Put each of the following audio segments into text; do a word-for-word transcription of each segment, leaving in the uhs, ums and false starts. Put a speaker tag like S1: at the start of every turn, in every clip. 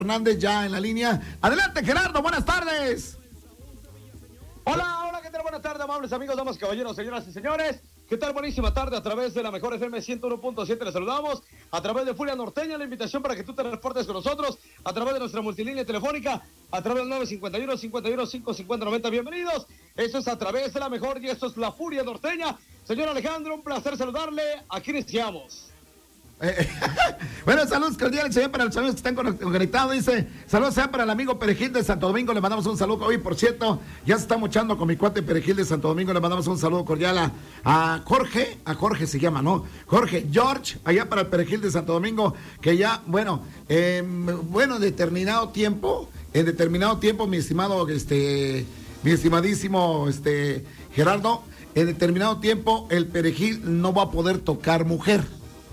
S1: Hernández ya en la línea. Adelante, Gerardo, buenas tardes.
S2: Hola, hola, ¿qué tal? Buenas tardes, amables amigos, damas, caballeros, señoras y señores. ¿Qué tal? Buenísima tarde a través de la mejor F M ciento uno punto siete. Les saludamos a través de Furia Norteña. La invitación para que tú te reportes con nosotros a través de nuestra multilínea telefónica, a través del nueve cinco uno, cinco uno, cinco cinco cero, noventa. Bienvenidos. Eso es a través de la mejor y esto es la Furia Norteña. Señor Alejandro, un placer saludarle. Aquí iniciamos.
S1: Eh, bueno, saludos cordiales para los amigos que están conectados. Dice, saludos sean para el amigo Perejil de Santo Domingo. Le mandamos un saludo. Hoy, por cierto, ya se está mochando con mi cuate Perejil de Santo Domingo. Le mandamos un saludo cordial a, a Jorge. A Jorge se llama, ¿no? Jorge George, allá para el Perejil de Santo Domingo. Que ya, bueno, eh, bueno, en determinado tiempo, en determinado tiempo, mi estimado, este, mi estimadísimo, este, Gerardo, en determinado tiempo, el Perejil no va a poder tocar mujer.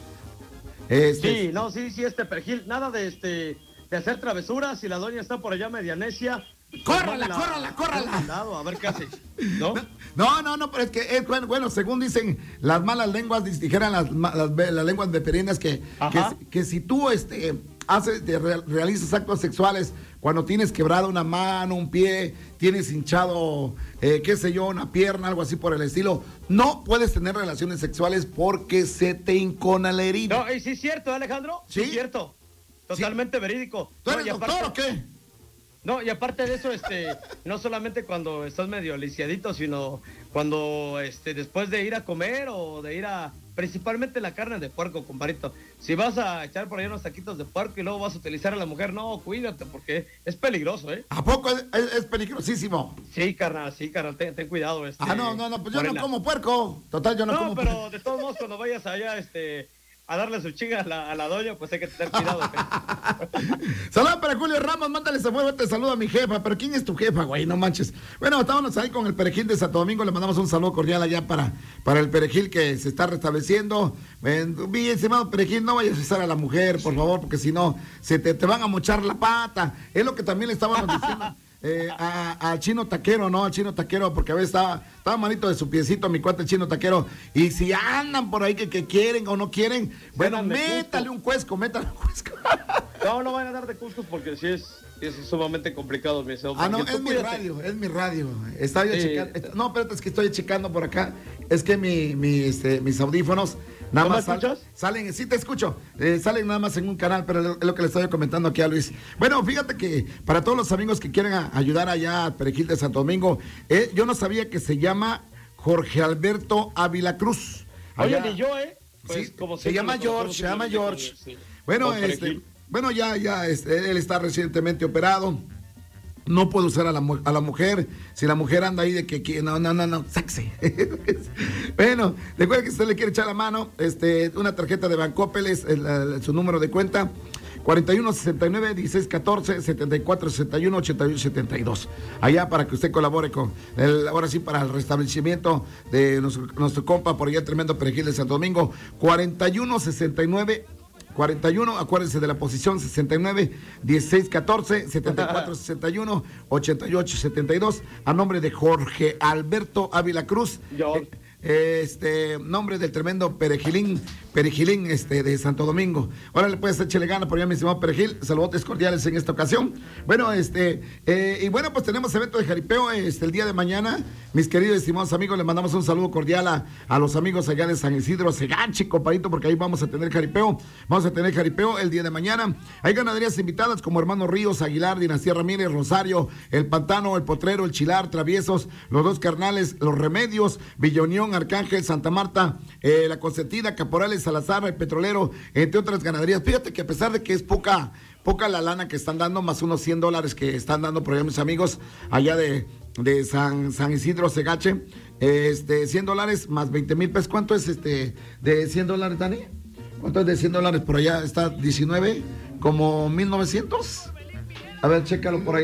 S2: Este... Sí, no, sí, sí, este Perejil, nada de este de hacer travesuras. Si la doña está por allá medianecia,
S1: ¡córrala, la... córrala, córrala!
S2: Lado, a ver qué hace, ¿no?
S1: No, no, no, pero es que, es, bueno, bueno, según dicen las malas lenguas, dijeran las, las, las lenguas veperinas, que, que, que si tú este, haces, te realizas actos sexuales cuando tienes quebrada una mano, un pie, tienes hinchado, eh, qué sé yo, una pierna, algo así por el estilo, no puedes tener relaciones sexuales porque se te incona la herida.
S2: No, y sí es cierto, Alejandro, sí, sí es cierto, totalmente ¿sí? verídico.
S1: ¿Tú eres
S2: no,
S1: doctor aparte, o qué?
S2: No, y aparte de eso, este, no solamente cuando estás medio lisiadito, sino cuando, este, después de ir a comer o de ir a, principalmente la carne de puerco, compadrito. Si vas a echar por ahí unos taquitos de puerco y luego vas a utilizar a la mujer, no, cuídate, porque es peligroso, ¿eh?
S1: ¿A poco es, es, es peligrosísimo?
S2: Sí, carnal, sí, carnal, ten, ten cuidado, este.
S1: Ah, no, no, no, pues yo morena. no como puerco. Total, yo no,
S2: no
S1: como
S2: puerco. No, pero de todos modos, cuando vayas allá, este... a darle su chinga a la, a la doña, pues hay que tener cuidado.
S1: Saludos para Julio Ramos, mándale ese fuerte saludo a mi jefa. Pero ¿quién es tu jefa, güey? No manches. Bueno, estábamos ahí con el Perejil de Santo Domingo. Le mandamos un saludo cordial allá para, para el Perejil que se está restableciendo. Mi estimado Perejil, no vayas a besar a la mujer, por favor, porque si no, se te, te van a mochar la pata. Es lo que también le estábamos diciendo. Eh, al Chino Taquero, ¿no? Al Chino Taquero, porque a veces estaba, estaba malito de su piecito, mi cuate el Chino Taquero. Y si andan por ahí que, que quieren o no quieren, bueno, métale un cuesco, métale un cuesco.
S2: No, no van a dar de cuscos porque sí es, es sumamente complicado, mi señor.
S1: Ah, no, es mi radio, es mi radio. Estaba yo sí. checando. No, espérate, es que estoy checando por acá. Es que mi, mi, este, mis audífonos nada más sal, salen, sí te escucho, eh, salen nada más en un canal, pero es lo que le estoy comentando aquí a Luis. Bueno, fíjate que para todos los amigos que quieren a, ayudar allá al Perejil de Santo Domingo, eh, yo no sabía que se llama Jorge Alberto Ávila Cruz.
S2: Allá, oye, ni yo, ¿eh? Pues,
S1: sí,
S2: como
S1: se llama George, se llama George. Sí. Bueno, este, bueno, ya, ya, este, él está recientemente operado. No puede usar a la, a la mujer. Si la mujer anda ahí de que, que no, no, no, no, saxe. Bueno, recuerda que si usted le quiere echar la mano, este, una tarjeta de Bancoppel es el, el, su número de cuenta, cuarenta y uno sesenta y nueve, dieciséis catorce, setenta y cuatro sesenta y uno, ochenta y uno setenta y dos. Allá para que usted colabore con, el, ahora sí, para el restablecimiento de nuestro, nuestro compa por allá, el tremendo Perejil de Santo Domingo, cuarenta y uno sesenta y nueve, cuarenta y uno, acuérdense de la posición sesenta y nueve, dieciséis catorce, setenta y cuatro sesenta y uno, ochenta y ocho setenta y dos, a nombre de Jorge Alberto Ávila Cruz. Yo. Eh, este nombre del tremendo Perejilín, Perejilín este, de Santo Domingo. Ahora le puedes echarle gana por allá, mi estimado Perejil. Saludos cordiales en esta ocasión. Bueno, este, eh, y bueno, pues tenemos evento de jaripeo este, el día de mañana. Mis queridos estimados amigos, le mandamos un saludo cordial a, a los amigos allá de San Isidro, Segache, compadito, porque ahí vamos a tener jaripeo. Vamos a tener jaripeo el día de mañana. Hay ganaderías invitadas como Hermano Ríos, Aguilar, Dinastía Ramírez, Rosario, El Pantano, El Potrero, El Chilar, Traviesos, Los Dos Carnales, Los Remedios, Villa Unión, Arcángel, Santa Marta, eh, La Consentida, Caporales, Salazar, El Petrolero, entre otras ganaderías. Fíjate que a pesar de que es poca, poca la lana que están dando, más unos cien dólares que están dando por allá mis amigos, allá de, de San, San Isidro, Segache, este, cien dólares más veinte mil pesos. ¿Cuánto es este de cien dólares, Dani? ¿Cuánto es de cien dólares? Por allá está diecinueve, como mil novecientos. A ver, chécalo por allá.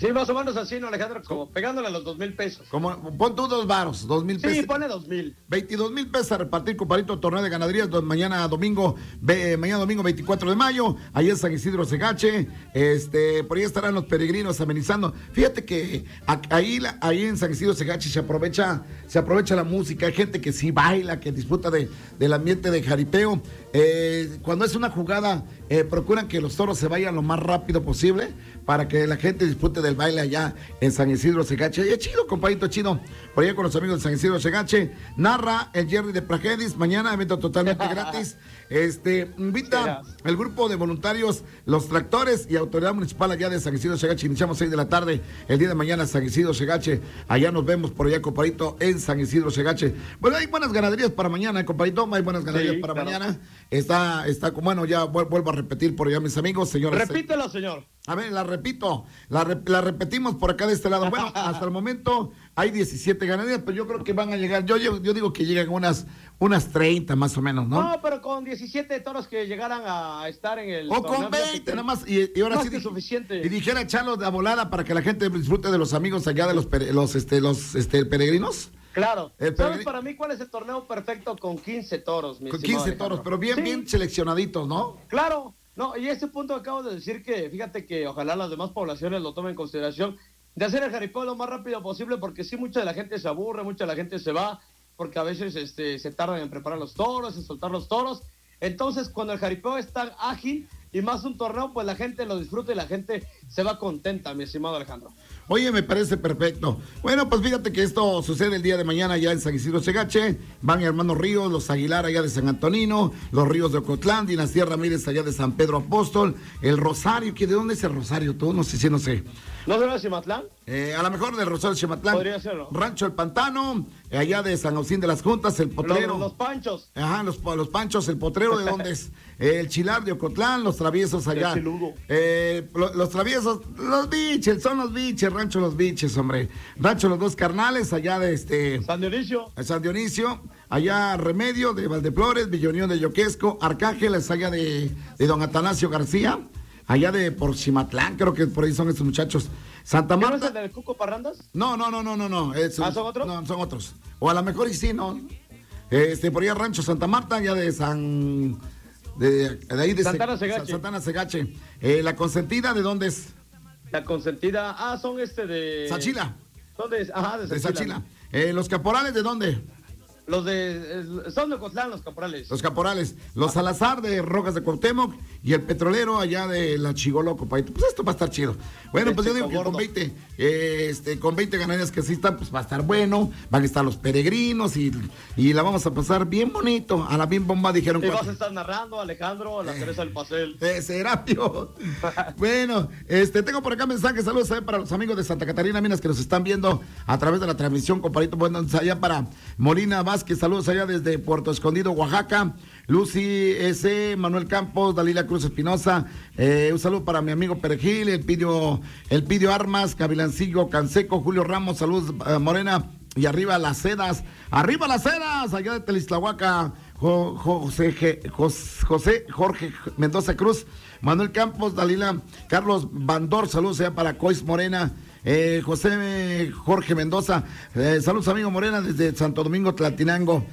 S2: Sí, más o menos así, ¿no, Alejandro? Como pegándole a los dos mil pesos.
S1: Como, pon tú dos varos, dos mil pesos.
S2: Sí, pone dos mil.
S1: veintidós mil pesos a repartir, compadrito, torneo de ganaderías, do, mañana domingo, ve, mañana domingo veinticuatro de mayo, ahí en San Isidro Segache, este, por ahí estarán los peregrinos amenizando. Fíjate que a, ahí, ahí en San Isidro Segache se aprovecha, se aprovecha la música, hay gente que sí baila, que disfruta de, del ambiente de jaripeo. Eh, cuando es una jugada, eh, procuran que los toros se vayan lo más rápido posible para que la gente disfrute del baile allá en San Isidro Segache. Y es chido, compadrito, chido. Por allá con los amigos de San Isidro Segache. Narra el Jerry de Pragedis. Mañana, evento totalmente gratis. Este, invita el grupo de voluntarios, los tractores y autoridad municipal allá de San Isidro Segache. Iniciamos seis de la tarde el día de mañana, San Isidro Segache. Allá nos vemos por allá, compadrito, en San Isidro Segache. Bueno, hay buenas ganaderías para mañana, compadrito. Hay buenas ganaderías sí, para claro. mañana. Está, está, bueno, ya vuelvo a repetir por allá, mis amigos, señores.
S2: Repítelo, señor.
S1: A ver, la repito, la, re, la repetimos por acá de este lado. Bueno, hasta el momento hay diecisiete ganaderías, pero yo creo que van a llegar, yo, yo, yo digo que llegan unas, unas treinta más o menos, ¿no?
S2: No, pero con diecisiete toros que llegaran a estar en el...
S1: O con veinte, nada más, y, y ahora
S2: más
S1: sí...
S2: Que di, suficiente.
S1: Y dijera echarlos de volada para que la gente disfrute de los amigos allá de los, los, este, los este, peregrinos.
S2: Claro.
S1: El
S2: ¿Sabes para mí cuál es el torneo perfecto? Con quince toros, mi
S1: Con quince
S2: Alejandro.
S1: toros, pero bien, sí. bien seleccionaditos, ¿no?
S2: Claro. No, y ese punto acabo de decir que, fíjate que ojalá las demás poblaciones lo tomen en consideración, de hacer el jaripeo lo más rápido posible, porque sí, mucha de la gente se aburre, mucha de la gente se va, porque a veces este, se tardan en preparar los toros, en soltar los toros. Entonces, cuando el jaripeo es tan ágil y más un torneo, pues la gente lo disfruta y la gente se va contenta, mi estimado Alejandro.
S1: Oye, me parece perfecto. Bueno, pues fíjate que esto sucede el día de mañana ya en San Isidro Segache. Van hermanos Ríos, los Aguilar allá de San Antonino, los Ríos de Ocotlán, Dinastía Ramírez allá de San Pedro Apóstol, el Rosario, ¿de dónde es el Rosario tú? No sé si no sé.
S2: ¿No será de Chimatlán?
S1: Eh, a lo mejor del Rosario de Chimatlán.
S2: Podría serlo.
S1: Rancho El Pantano, eh, allá de San Agustín de las Juntas, el Potrero.
S2: Los, los Panchos.
S1: Ajá, los, los Panchos, el Potrero, ¿de dónde es? Eh, el Chilar de Ocotlán, los Traviesos allá.
S2: El Chiludo.
S1: Eh, los, los Traviesos, los Biches, son los Biches, Rancho Los Biches, hombre. Rancho Los Dos Carnales, allá de este...
S2: San Dionisio.
S1: San Dionisio, allá Remedio de Valdeflores, Villonión de Yoquesco, Arcángeles, allá de, de Don Atanasio García, allá de por Chimatlán, creo que por ahí son estos muchachos. Santa Marta.
S2: ¿No es el del Cuco Parrandas?
S1: No, no, no, no, no, no. Es,
S2: ¿Ah, son otros?
S1: No, son otros. O a lo mejor y sí, ¿no? Este, por allá Rancho Santa Marta, allá de San... De, de ahí de
S2: Santana Segache.
S1: Santana Segache. Eh, la consentida, ¿de dónde es?
S2: La consentida, ah, son este de...
S1: Sachila.
S2: ¿Dónde es? Ajá, de Sachila.
S1: De Sachila. Eh, ¿Los caporales de dónde?
S2: Los de... Son de Ocotlán, los caporales.
S1: Los caporales. Los Salazar de Rojas de Cuauhtémoc y el petrolero allá de la Chigolo, compadito. Pues esto va a estar chido. Bueno, este pues yo digo que con veinte, eh, este, con veinte ganaderías que sí están, pues va a estar bueno. Van a estar los peregrinos y, y la vamos a pasar bien bonito. A la bien bomba dijeron.
S2: Y vas a estar narrando, Alejandro, a la eh, Teresa del Pastel.
S1: Eh, Serapio. Bueno, este, tengo por acá mensajes. Saludos para los amigos de Santa Catarina Minas que nos están viendo a través de la transmisión, compadito. Bueno, allá para Molina Vázquez, saludos allá desde Puerto Escondido, Oaxaca. Lucy S., Manuel Campos, Dalila Cruz Espinosa, eh, un saludo para mi amigo Perejil, el Pidio, el Pidio Armas, Cavilancillo Canseco, Julio Ramos, saludos uh, Morena, y arriba las Cedas, arriba las Cedas, allá de Telistlahuaca, jo, jo, José, José, José Jorge Mendoza Cruz, Manuel Campos, Dalila, Carlos Bandor, saludos allá para Cois Morena. Eh, José Jorge Mendoza, eh, saludos amigo Morena desde Santo Domingo Tlatinango,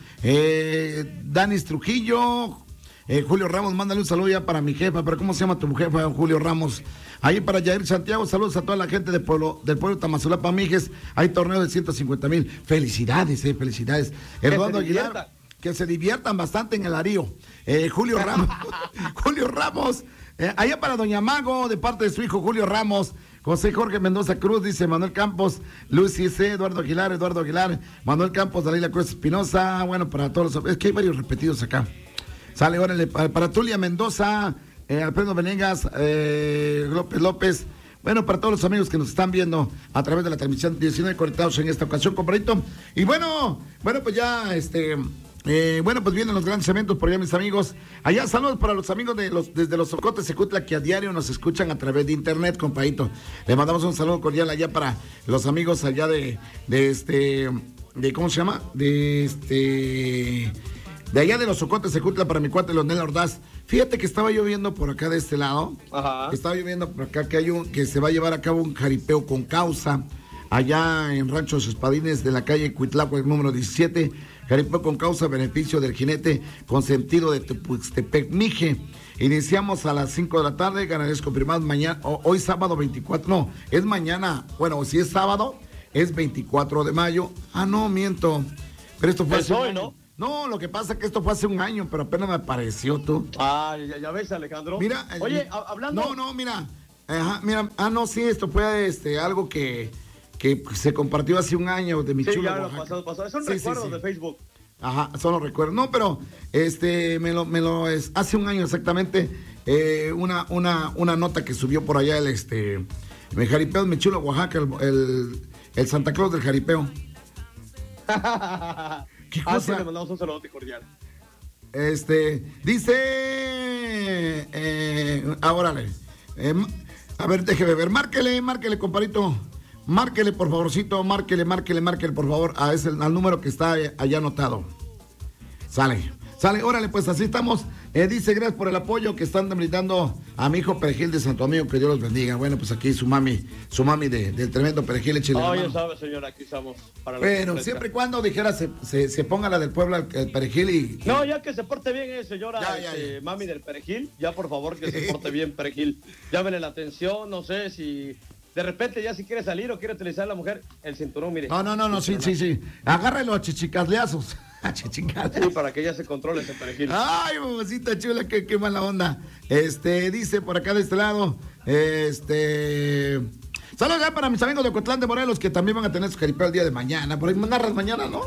S1: eh, Danis Trujillo, eh, Julio Ramos, mándale un saludo ya para mi jefa, pero ¿cómo se llama tu jefa, Julio Ramos? Ahí para Yair Santiago, saludos a toda la gente del pueblo, del pueblo Tamazulapa, Mijes, hay torneo de ciento cincuenta mil, felicidades, eh, felicidades. Eduardo Aguilar, que se diviertan bastante en el Arío, eh, Julio Ramos, Julio Ramos, eh, allá para Doña Mago, de parte de su hijo Julio Ramos, José Jorge Mendoza Cruz, dice Manuel Campos, Lucy C., Eduardo Aguilar, Eduardo Aguilar, Manuel Campos, Dalila Cruz Espinosa, bueno, para todos los... Es que hay varios repetidos acá. Sale, órale, para, para Tulia Mendoza, eh, Alfredo Venegas, eh, López López, bueno, para todos los amigos que nos están viendo a través de la transmisión diecinueve conectados en esta ocasión, compadrito. Y bueno, bueno, pues ya, este... Eh, bueno, pues vienen los grandes eventos por allá, mis amigos. Allá saludos para los amigos de los desde los Ocotes Secutla que a diario nos escuchan a través de internet, compadito. Le mandamos un saludo cordial allá para los amigos allá de, de este, de ¿cómo se llama? De este, de allá de los Ocotes Secutla para mi cuate Leonel Ordaz. Fíjate que estaba lloviendo por acá de este lado.
S2: Ajá.
S1: Estaba lloviendo por acá que hay un, que se va a llevar a cabo un jaripeo con causa allá en Ranchos Espadines de la calle Cuitláhuac número diecisiete. Jaripeo con causa, beneficio del jinete con sentido de Tepuixtepec, Mije. Iniciamos a las cinco de la tarde, ganadores confirmados mañana, o, hoy sábado veinticuatro, no, es mañana, bueno, si es sábado, es veinticuatro de mayo. Ah, no, miento. Pero esto fue hace
S2: hoy,
S1: un año.
S2: ¿no?
S1: No, lo que pasa es que esto fue hace un año, pero apenas me apareció tú.
S2: Ah, ya, ya ves, Alejandro.
S1: Mira,
S2: oye,
S1: eh,
S2: hablando.
S1: No, no, mira. Ajá, mira, ah, no, sí, esto fue este algo que, que se compartió hace un año de mi
S2: Sí,
S1: chulo
S2: ya lo
S1: Oaxaca.
S2: pasado, pasado. Es un
S1: Sí,
S2: recuerdo
S1: sí, sí.
S2: de Facebook.
S1: Ajá, solo recuerdo. No, pero este me lo, me lo es hace un año exactamente, eh, una, una, una nota que subió por allá el este el jaripeo de mi chulo Oaxaca, el, el, el Santa Claus del jaripeo. ¿Qué
S2: Ah, sí,
S1: cosa?
S2: le mandamos un saludo cordial.
S1: Este, dice, eh, ahora, eh, a ver, déjeme ver, márquele, márquele, compadrito, márquele, por favorcito, márquele, márquele, márquele, por favor, a ese, al número que está allá anotado. Sale, sale, órale, pues así estamos. Eh, dice, gracias por el apoyo que están brindando a mi hijo Perejil de Santo Amigo, que Dios los bendiga. Bueno, pues aquí su mami, su mami de, del tremendo Perejil, échale la
S2: Oh, ya
S1: mano.
S2: sabe, señora, aquí estamos. Para la
S1: Bueno,
S2: sorpresa.
S1: siempre y cuando dijera se, se, se ponga la del pueblo el, el Perejil y, y...
S2: No, ya que se porte bien, eh, señora,
S1: Ya, ya,
S2: este,
S1: ya.
S2: mami del Perejil, ya por favor que se porte bien, Perejil. Llámele la atención, no sé si de repente ya si quiere salir o quiere utilizar a la mujer, el cinturón, mire.
S1: No, no, no, no, sí, sí, sí. Agárrelo a chichicasleazos. A chichicasleazos.
S2: Sí, para que ella se controle ese Perejil.
S1: Ay, mamacita chula, qué, qué mala onda. Este, dice por acá de este lado, este... Saludos ya para mis amigos de Ocotlán de Morelos, que también van a tener su jaripeo el día de mañana. Por ahí me narras mañana, ¿no?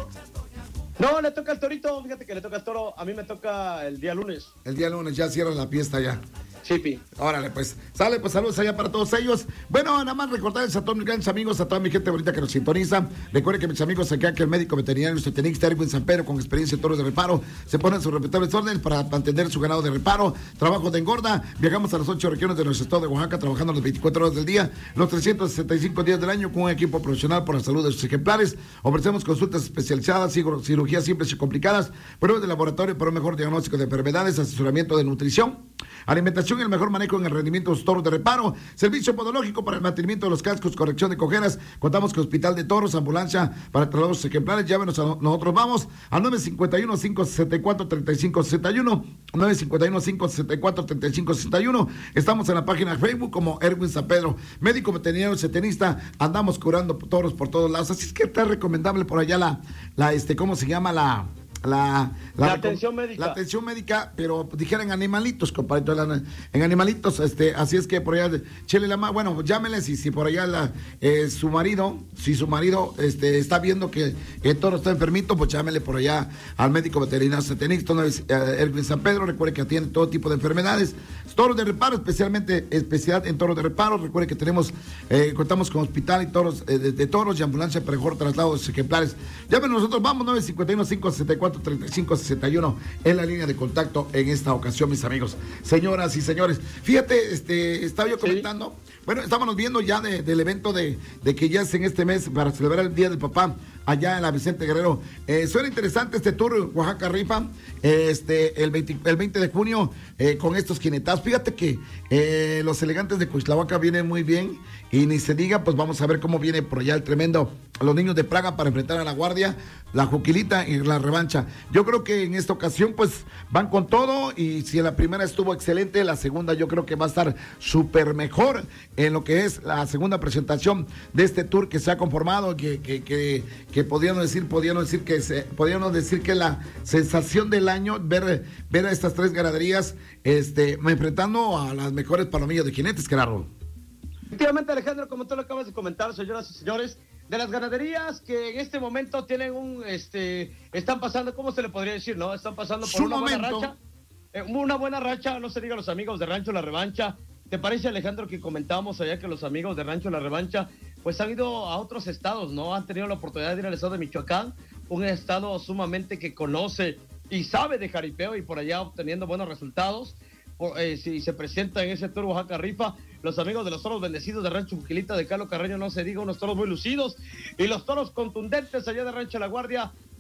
S2: No, le toca al torito, fíjate que le toca al toro, a mí me toca el día lunes.
S1: El día lunes ya cierran la fiesta ya.
S2: Chipi.
S1: Órale, pues. Sale, pues saludos allá para todos ellos. Bueno, nada más recordarles a todos mis grandes amigos, a toda mi gente bonita que nos sintoniza. Recuerden que mis amigos acá, que el médico veterinario Zoetenix, Erwin San Pedro, con experiencia en toros de reparo, se ponen sus respetables órdenes para mantener su ganado de reparo, trabajo de engorda. Viajamos a las ocho regiones de nuestro estado de Oaxaca, trabajando las veinticuatro horas del día, los trescientos sesenta y cinco días del año, con un equipo profesional por la salud de sus ejemplares. Ofrecemos consultas especializadas, cirugías simples y complicadas, pruebas de laboratorio para un mejor diagnóstico de enfermedades, asesoramiento de nutrición, alimentación y el mejor manejo en el rendimiento de los toros de reparo, servicio podológico para el mantenimiento de los cascos, corrección de cojeras. Contamos con hospital de toros, ambulancia para traslados ejemplares. Llámenos a nosotros, vamos al nueve cinco uno, cinco seis cuatro, tres cinco seis uno, nueve cinco uno, cinco seis cuatro, tres cinco seis uno. Estamos en la página de Facebook como Erwin San Pedro, médico veterinario cetenista. Andamos curando toros por todos lados, así es que está recomendable por allá la, la este, ¿cómo se llama? La La, la,
S2: la atención médica.
S1: La atención médica, pero dijeran animalitos, compadre, en animalitos, este, así es que por allá, chele la mano, bueno, llámenles y si por allá la, eh, su marido, si su marido este, está viendo que el toro está enfermito, pues llámenle por allá al médico veterinario cetenista, Erwin San Pedro. Recuerde que atiende todo tipo de enfermedades, toros de reparo, especialmente especialidad en toros de reparo. Recuerde que tenemos, eh, contamos con hospital y toros eh, de, de toros y ambulancia para mejor traslado de ejemplares. Llámenos nosotros, vamos, nueve cinco uno, cinco sesenta y cuatro, treinta y cinco sesenta y uno en la línea de contacto en esta ocasión, mis amigos. Señoras y señores, fíjate, este, estaba yo comentando, sí. Bueno, estábamos viendo ya de, del evento de, de que ya es en este mes para celebrar el Día del Papá allá en la Vicente Guerrero. Eh, suena interesante este tour Oaxaca Rifa, este, el, veinte, el veinte de junio eh, con estos jinetazos. Fíjate que eh, los elegantes de Cuixtlahuaca vienen muy bien y ni se diga, pues vamos a ver cómo viene por allá el tremendo, los niños de Praga para enfrentar a la Guardia, la Juquilita y la revancha. Yo creo que en esta ocasión pues van con todo y si en la primera estuvo excelente, la segunda yo creo que va a estar súper mejor en lo que es la segunda presentación de este tour que se ha conformado, que, que, que, que podríamos decir, podríamos decir que se, podríamos decir que la sensación del año, ver, ver a estas tres ganaderías este, enfrentando a las mejores palomillas de jinetes, Gerardo.
S2: Efectivamente, Alejandro, como tú lo acabas de comentar, señoras y señores, de las ganaderías que en este momento tienen un, este, están pasando, ¿cómo se le podría decir, no? Están pasando por
S1: Su
S2: una
S1: momento.
S2: buena racha, eh, una buena racha, no se diga los amigos de Rancho La Revancha. ¿Te parece, Alejandro, que comentábamos allá que los amigos de Rancho La Revancha, pues han ido a otros estados, ¿no? Han tenido la oportunidad de ir al estado de Michoacán, un estado sumamente que conoce y sabe de jaripeo y por allá obteniendo buenos resultados. Por, eh, si se presenta en ese tour Oaxaca Rifa, los amigos de los toros bendecidos de Rancho Juquilita de Carlos Carreño, no se diga, unos toros muy lucidos y los toros contundentes allá de Rancho La Guardia,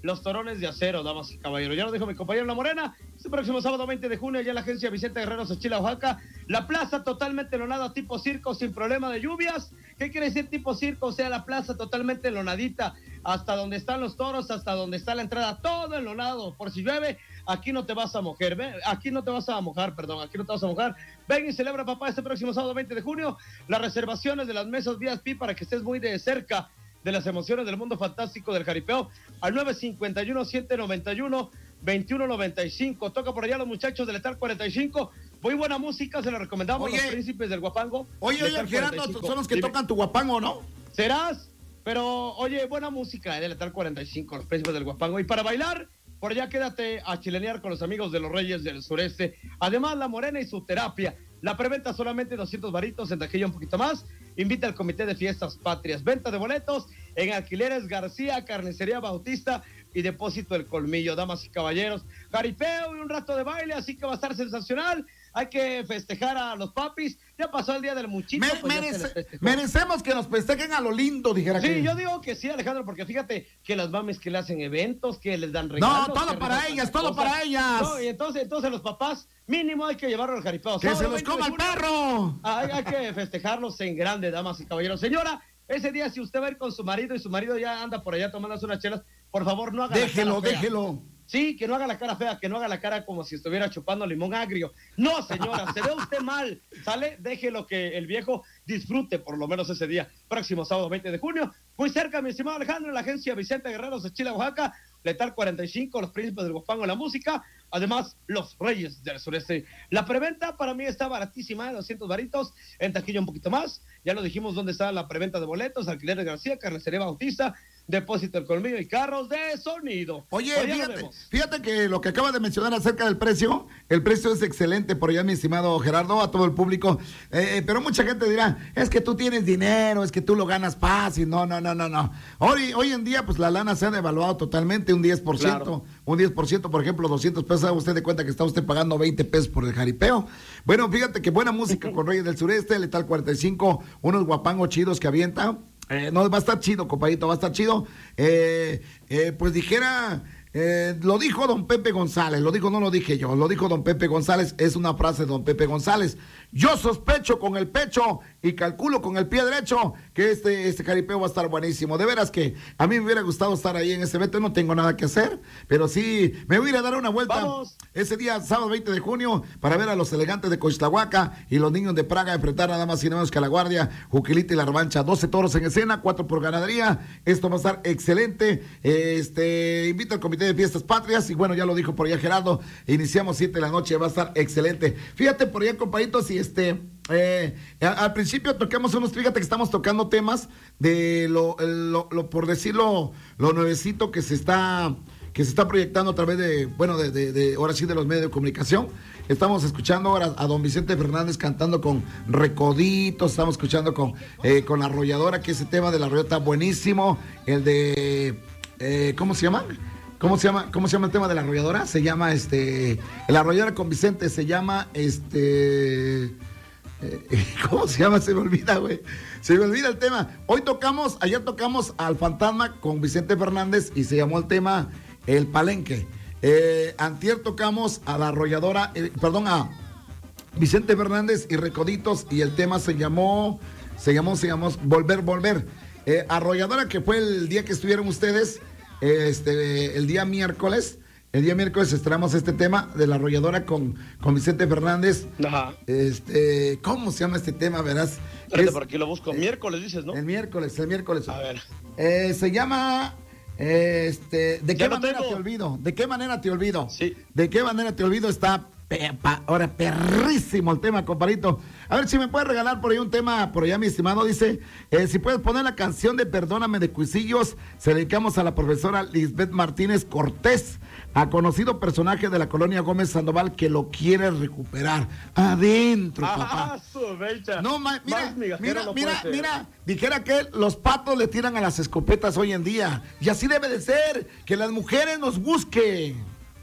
S2: los Torones de Acero, damas y caballeros. Ya lo dijo mi compañero La Morena. Este próximo sábado veinte de junio, ya en la agencia Vicente Guerrero, Xochila, Oaxaca. La plaza totalmente lonada, tipo circo, sin problema de lluvias. ¿Qué quiere decir tipo circo? O sea, la plaza totalmente lonadita, hasta donde están los toros, hasta donde está la entrada, todo enlonado. Por si llueve, aquí no te vas a mojar, ¿ve? Aquí no te vas a mojar, perdón, aquí no te vas a mojar. Ven y celebra, papá, este próximo sábado veinte de junio, las reservaciones de las mesas V I P para que estés muy de cerca de las emociones del mundo fantástico del jaripeo, al nueve cinco uno, siete nueve uno, dos uno nueve cinco. Toca por allá los muchachos de Letal cuarenta y cinco. Muy buena música, se la recomendamos. Oye, los príncipes del guapango.
S1: Oye, oye, Gerardo, son los que Dime. tocan tu guapango, ¿no?
S2: ¿Serás? Pero, oye, buena música, eh, de Letal cuarenta y cinco, los príncipes del guapango. Y para bailar, por allá quédate a chilenear con los amigos de los Reyes del Sureste. Además, La Morena y su terapia. La preventa solamente doscientos varitos, en taquilla un poquito más. Invita al Comité de Fiestas Patrias. Venta de boletos en Alquileres García, Carnicería Bautista y Depósito El Colmillo. Damas y caballeros, jaripeo y un rato de baile, así que va a estar sensacional. Hay que festejar a los papis. Ya pasó el día del muchito.
S1: Me,
S2: pues
S1: merece, merecemos que nos festejen a lo lindo, dijera
S2: sí,
S1: que.
S2: Sí, yo digo que sí, Alejandro, porque fíjate que las mamis que le hacen eventos, que les dan regalos.
S1: No, todo para ellas, todo cosas. para ellas.
S2: No, y entonces, entonces los papás, mínimo hay que llevarlo al jaripeo.
S1: ¡Que se los coma el perro!
S2: Hay, hay que festejarlos en grande, damas y caballeros. Señora, ese día si usted va a ir con su marido y su marido ya anda por allá tomándose unas chelas, por favor no haga
S1: déjelo,
S2: la cara fea.
S1: déjelo.
S2: Sí, que no haga la cara fea, que no haga la cara como si estuviera chupando limón agrio. No, señora, se ve usted mal, ¿sale? Déjelo que el viejo disfrute por lo menos ese día. Próximo sábado veinte de junio, muy cerca, mi estimado Alejandro, en la agencia Vicente Guerrero, Xochila, Oaxaca, Letal cuarenta y cinco, los príncipes del guapango, la música, además los Reyes del Sureste. La preventa para mí está baratísima, de doscientos varitos, en taquilla un poquito más. Ya lo dijimos dónde está la preventa de boletos, Alquileres García, Carnicería Bautista, Depósito El Colmillo y carros de sonido.
S1: Oye, fíjate, fíjate que lo que acaba de mencionar acerca del precio, el precio es excelente por allá, mi estimado Gerardo, a todo el público, eh, pero mucha gente dirá, es que tú tienes dinero, es que tú lo ganas fácil. No, no, no, no, no. Hoy, hoy en día, pues la lana se ha devaluado totalmente, un diez por ciento, claro. Un diez por ciento, por ejemplo, doscientos pesos, haga usted de cuenta que está usted pagando veinte pesos por el jaripeo. Bueno, fíjate que buena música con Reyes del Sureste, Letal cuarenta y cinco, unos guapangos chidos que avienta. Eh, no, va a estar chido, compadito, va a estar chido. Eh, eh, pues dijera, eh, lo dijo don Pepe González, lo dijo, no lo dije yo, lo dijo don Pepe González, es una frase de don Pepe González. Yo sospecho con el pecho y calculo con el pie derecho que este, este jaripeo va a estar buenísimo. De veras que a mí me hubiera gustado estar ahí en ese evento, no tengo nada que hacer, pero sí, me voy a ir a dar una vuelta.
S2: ¡Vamos!
S1: Ese día, sábado veinte de junio, para ver a los elegantes de Coixtlahuaca y los niños de Praga enfrentar nada más y nada menos que a la Guardia, Juquilita y la Revancha. doce toros en escena, cuatro por ganadería. Esto va a estar excelente. Este, invito al Comité de Fiestas Patrias y bueno, ya lo dijo por allá Gerardo, iniciamos siete de la noche, va a estar excelente. Fíjate por allá, compadritos, y este, eh, al, al principio tocamos unos, fíjate que estamos tocando temas de lo, lo, lo por decirlo, lo nuevecito que se está... que se está proyectando a través de, bueno, de, de, de ahora sí de los medios de comunicación. Estamos escuchando ahora a don Vicente Fernández cantando con Recoditos, estamos escuchando con, eh, con La Arrolladora, que ese tema de La Arrolladora está buenísimo. El de, eh, ¿cómo se llama? ¿Cómo se llama? ¿Cómo se llama el tema de La Arrolladora? Se llama, este, La Arrolladora con Vicente, se llama, este... Eh, ¿cómo se llama? Se me olvida, güey. Se me olvida el tema. Hoy tocamos, ayer tocamos al Fantasma con Vicente Fernández y se llamó el tema El Palenque. Eh, antier tocamos a La Arrolladora, eh, perdón, a Vicente Fernández y Recoditos y el tema se llamó, se llamó, se llamó Volver, Volver. Eh, Arrolladora, que fue el día que estuvieron ustedes, eh, este, el día miércoles. El día miércoles estrenamos este tema de La Arrolladora con, con Vicente Fernández.
S2: Ajá.
S1: Este, ¿cómo se llama este tema, verás?
S2: Espérate, es, por aquí lo busco. Miércoles dices, ¿no?
S1: El miércoles, el miércoles.
S2: A ver.
S1: Eh, se llama, eh, este, ¿de
S2: ya
S1: qué manera
S2: tengo.
S1: te olvido? ¿De qué manera te olvido?
S2: Sí.
S1: ¿De qué manera te olvido? Está pe, pa, ahora perrísimo el tema, compadrito. A ver si me puedes regalar por ahí un tema, por allá, mi estimado. Dice, eh, si puedes poner la canción de Perdóname de Cuisillos, se la dedicamos a la profesora Lisbeth Martínez Cortés, a conocido personaje de la colonia Gómez Sandoval que lo quiere recuperar. Adentro,
S2: Ah,
S1: papá.
S2: su becha.
S1: No, ma, mira,
S2: Más migajero
S1: mira,
S2: no
S1: mira,
S2: puede ser.
S1: mira, dijera que los patos le tiran a las escopetas hoy en día. Y así debe de ser, que las mujeres nos busquen.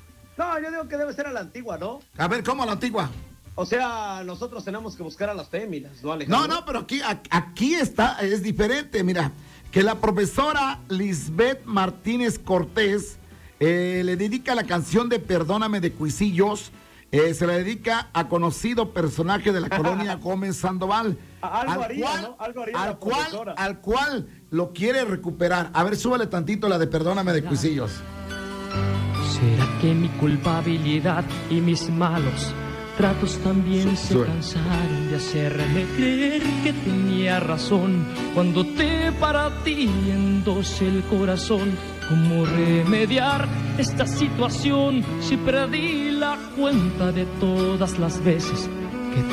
S2: No, yo digo que debe ser a la antigua, ¿no?
S1: A ver, ¿cómo a la antigua?
S2: O sea, nosotros tenemos que buscar a las féminas, ¿no, Alejandro?
S1: No, no, pero aquí, a- aquí está, es diferente. Mira, que la profesora Lisbeth Martínez Cortés eh, le dedica la canción de Perdóname de Cuisillos. Eh, se la dedica a conocido personaje de la colonia Gómez Sandoval.
S2: Algo
S1: al
S2: haría,
S1: cual,
S2: ¿no? Algo haría
S1: al
S2: la
S1: cual,
S2: profesora.
S1: al cual lo quiere recuperar. A ver, súbale tantito la de Perdóname de Cuisillos.
S3: ¿Será que mi culpabilidad y mis malos tratos también se cansaron de hacerme creer que tenía razón cuando te partí en dos el corazón? ¿Cómo remediar esta situación si perdí la cuenta de todas las veces